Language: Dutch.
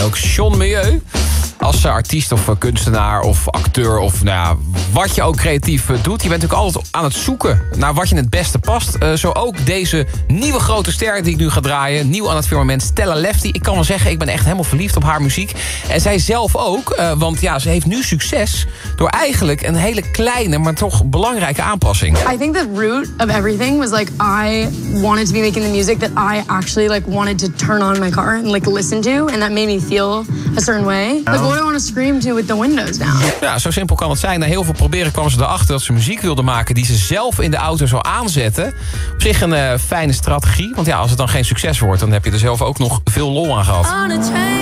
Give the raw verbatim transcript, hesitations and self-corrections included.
ook John Milieu. Als artiest of kunstenaar of acteur of nou ja, wat je ook creatief doet. Je bent natuurlijk altijd aan het zoeken naar wat je het beste past. Uh, zo ook deze nieuwe grote ster die ik nu ga draaien. Nieuw aan het firmament, Stella Lefty. Ik kan wel zeggen, ik ben echt helemaal verliefd op haar muziek. En zij zelf ook, uh, want ja, ze heeft nu succes door eigenlijk een hele kleine, maar toch belangrijke aanpassing. I think the root of everything was like I wanted to be making the music that I actually like wanted to turn on my car and like listen to, and that made me feel a certain way. Like what I want to scream to with the windows down. Ja, zo simpel kan het zijn. Na heel veel proberen kwam ze erachter dat ze muziek wilde maken die ze zelf in de auto zou aanzetten. Op zich een uh, fijne strategie, want ja, als het dan geen succes wordt, dan heb je er zelf ook nog veel lol aan gehad.